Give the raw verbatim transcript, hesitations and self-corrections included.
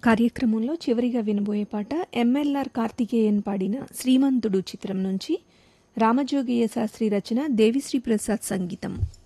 కార్యక్రమంలో చివరిగా వినబోయే పాట ఎంఎల్ఆర్ కార్తికేయన్ పాడిన శ్రీమంతుడు చిత్రం నుంచి రామజోగయ్య శాస్త్రి రచన దేవిశ్రీ ప్రసాద్ సంగీతం.